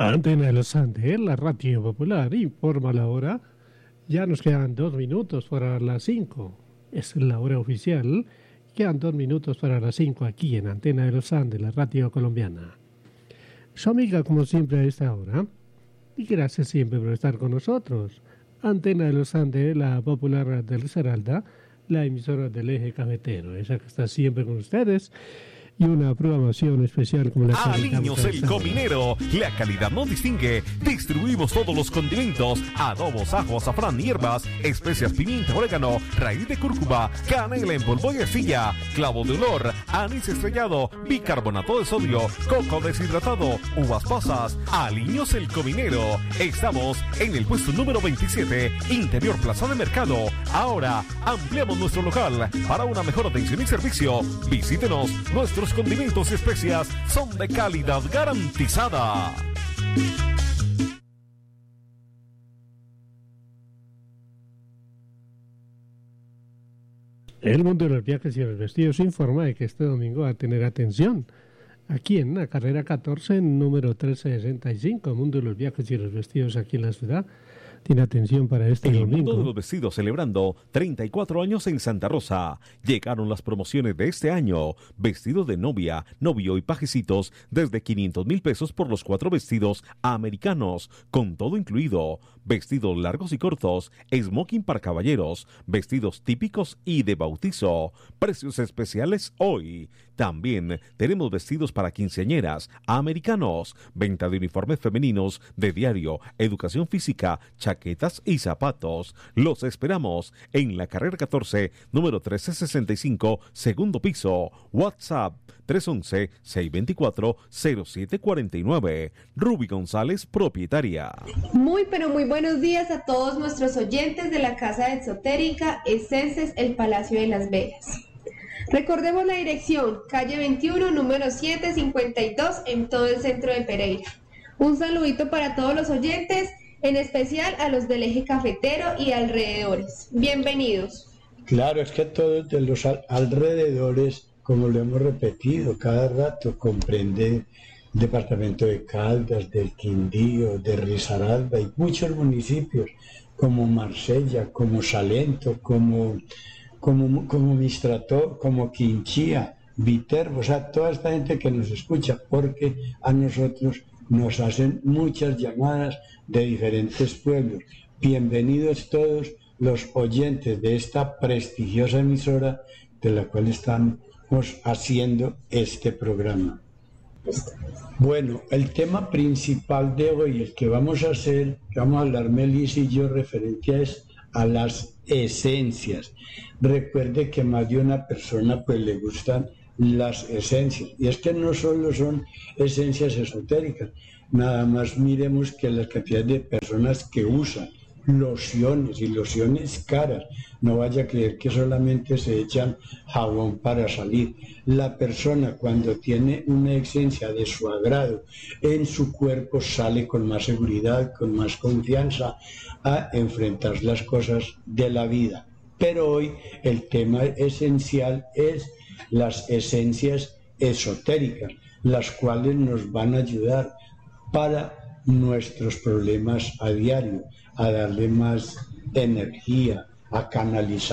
Antena de los Andes, la radio popular, informa la hora. Ya nos quedan 2 minutos para las 5. Es la hora oficial. Quedan 2 minutos para las 5 aquí en Antena de los Andes, la radio colombiana. Su amiga, como siempre, a esta hora. Y gracias siempre por estar con nosotros. Antena de los Andes, la popular del Risaralda, la emisora del eje cafetero, esa que está siempre con ustedes. Y una programación especial como la que Aliños el Cominero, la calidad no distingue. Distribuimos todos los condimentos, adobos, ajo, azafrán, hierbas, especias, pimienta, orégano, raíz de cúrcuma, canela en polvo y astilla, clavo de olor, anís estrellado, bicarbonato de sodio, coco deshidratado, uvas pasas. Aliños el Cominero. Estamos en el puesto número 27, Interior Plaza de Mercado. Ahora ampliamos nuestro local para una mejor atención y servicio. Visítenos. Nuestros condimentos y especias son de calidad garantizada. El mundo de los viajes y los vestidos informa de que este domingo va a tener atención. Aquí en la carrera 14, número 1365, el mundo de los viajes y los vestidos aquí en la ciudad. Tiene atención para este domingo. El mundo de los vestidos celebrando 34 años en Santa Rosa. Llegaron las promociones de este año. Vestido de novia, novio y pajecitos desde 500,000 pesos por los 4 vestidos americanos, con todo incluido. Vestidos largos y cortos, smoking para caballeros, vestidos típicos y de bautizo. Precios especiales hoy. También tenemos vestidos para quinceañeras americanos, venta de uniformes femeninos de diario, educación física, chaquetas y zapatos. Los esperamos en la carrera 14, número 1365, segundo piso. WhatsApp 311-624-0749. Ruby González, propietaria. Muy pero muy buenos días a todos nuestros oyentes de la Casa Exotérica Esences El Palacio de Las Vegas. Recordemos la dirección, calle 21, número 752, en todo el centro de Pereira. Un saludito para todos los oyentes, en especial a los del eje cafetero y alrededores. Bienvenidos. Claro, es que todos de los alrededores, como lo hemos repetido cada rato, comprende el departamento de Caldas, del Quindío, de Risaralda y muchos municipios como Marsella, como Salento, como Mistrator, como Quinchía, Viterbo, o sea, toda esta gente que nos escucha, porque a nosotros nos hacen muchas llamadas de diferentes pueblos. Bienvenidos todos los oyentes de esta prestigiosa emisora de la cual estamos haciendo este programa. Bueno, el tema principal de hoy, el que vamos a hablar Melis y yo referente a las esencias. Recuerde que más de una persona pues le gustan las esencias, y es que no solo son esencias esotéricas, nada más miremos que la cantidad de personas que usan lociones y lociones caras. No vaya a creer que solamente se echan jabón para salir. La persona, cuando tiene una esencia de su agrado en su cuerpo, sale con más seguridad, con más confianza a enfrentar las cosas de la vida. Pero hoy el tema esencial es las esencias esotéricas, las cuales nos van a ayudar para nuestros problemas a diario, a darle más energía, a canalizar